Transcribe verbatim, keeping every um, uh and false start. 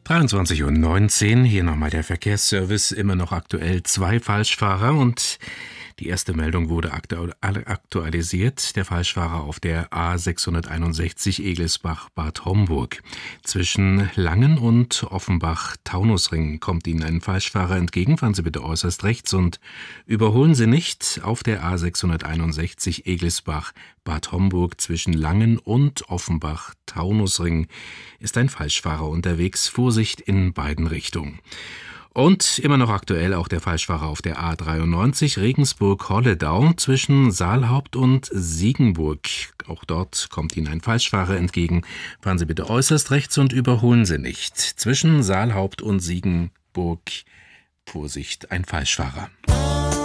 dreiundzwanzig Uhr neunzehn, hier nochmal der Verkehrsservice, immer noch aktuell zwei Falschfahrer und die erste Meldung wurde aktu aktualisiert. Der Falschfahrer auf der A sechshunderteinundsechzig Egelsbach-Bad Homburg. Zwischen Langen und Offenbach-Taunusring kommt Ihnen ein Falschfahrer entgegen. Fahren Sie bitte äußerst rechts und überholen Sie nicht. Auf der A sechshunderteinundsechzig Egelsbach-Bad Homburg zwischen Langen und Offenbach-Taunusring ist ein Falschfahrer unterwegs. Vorsicht in beiden Richtungen. Und immer noch aktuell auch der Falschfahrer auf der A dreiundneunzig Regensburg-Holledau zwischen Saalhaupt und Siegenburg. Auch dort kommt Ihnen ein Falschfahrer entgegen. Fahren Sie bitte äußerst rechts und überholen Sie nicht. Zwischen Saalhaupt und Siegenburg, Vorsicht, ein Falschfahrer.